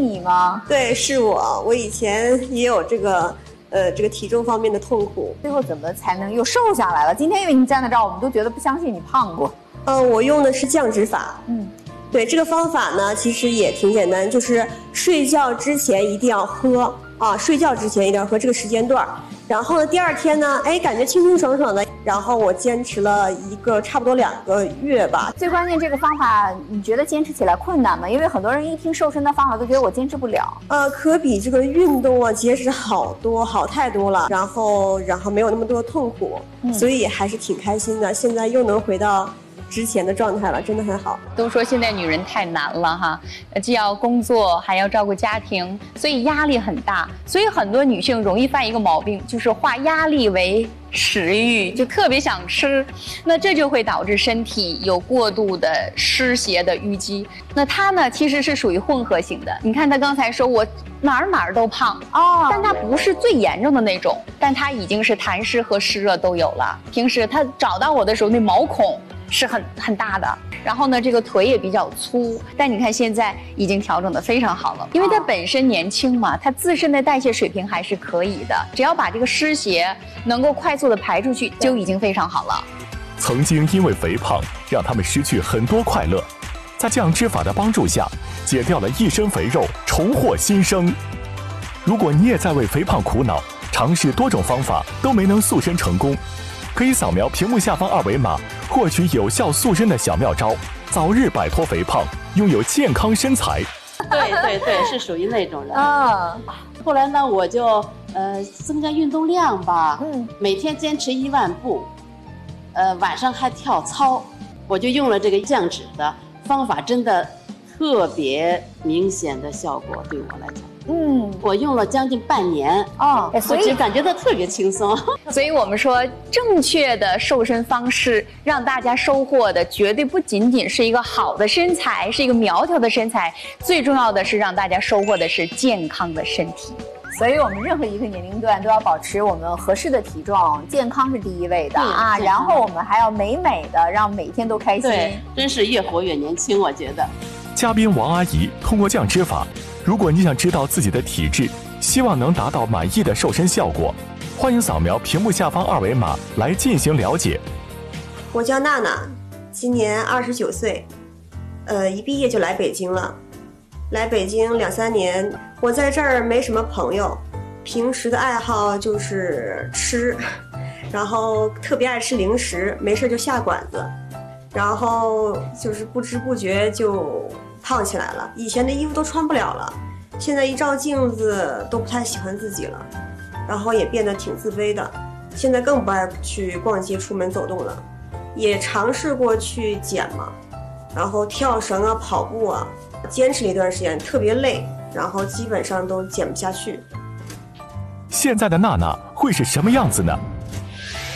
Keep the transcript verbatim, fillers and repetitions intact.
你吗？ 对，是我。我以前也有这个呃这个体重方面的痛苦。 最后怎么才能又瘦下来了？今天因为你站在这儿，我们都觉得不相信你胖过。 呃，我用的是降脂法。 嗯， 对，这个方法呢，其实也挺简单，就是睡觉之前一定要喝啊，睡觉之前一定要喝这个时间段。然后呢，第二天呢，哎，感觉清清爽爽的。然后我坚持了一个差不多两个月吧。 最关键，这个方法你觉得坚持起来困难吗？因为很多人一听瘦身的方法都觉得我坚持不了。 呃，可比这个运动啊节食好多好太多了，然后然后没有那么多痛苦，嗯、所以还是挺开心的。现在又能回到之前的状态了，真的很好。 都说现在女人太难了哈，既要工作还要照顾家庭，所以压力很大。所以很多女性容易犯一个毛病，就是化压力为食欲，就特别想吃，那这就会导致身体有过度的湿邪的淤积。那她呢，其实是属于混合型的。你看她刚才说我哪儿哪儿都胖哦，但她不是最严重的那种，但她已经是痰湿和湿热都有了。平时她找到我的时候，那毛孔是很很大的，然后呢，这个腿也比较粗，但你看现在已经调整得非常好了，因为她本身年轻嘛，她自身的代谢水平还是可以的，只要把这个湿邪能够快速的排出去，就已经非常好了。 曾经因为肥胖让他们失去很多快乐，在降脂法的帮助下，减掉了一身肥肉，重获新生。如果你也在为肥胖苦恼，尝试多种方法都没能塑身成功，可以扫描屏幕下方二维码，获取有效塑身的小妙招，早日摆脱肥胖，拥有健康身材。 对对对，是属于那种人。啊，后来呢，我就呃增加运动量吧，嗯，每天坚持一万步，呃晚上还跳操，我就用了这个降脂的方法，真的特别明显的效果，对我来讲。嗯，我用了将近半年哦，所以感觉到特别轻松。 所以我们说，正确的瘦身方式让大家收获的绝对不仅仅是一个好的身材，是一个苗条的身材，最重要的是让大家收获的是健康的身体。 所以我们任何一个年龄段都要保持我们合适的体重，健康是第一位的啊，然后我们还要美美的，让每天都开心。 对，真是越活越年轻，我觉得。 嘉宾王阿姨通过降脂法，如果你想知道自己的体质，希望能达到满意的瘦身效果，欢迎扫描屏幕下方二维码来进行了解。 我叫娜娜，今年二十九岁，呃，一毕业就来北京了。来北京两三年，我在这儿没什么朋友，平时的爱好就是吃，然后特别爱吃零食，没事就下馆子，然后就是不知不觉就胖起来了。以前的衣服都穿不了了，现在一照镜子都不太喜欢自己了，然后也变得挺自卑的。现在更不爱去逛街、出门走动了，也尝试过去减嘛，然后跳绳啊、跑步啊。坚持了一段时间，特别累，然后基本上都减不下去。 现在的娜娜会是什么样子呢？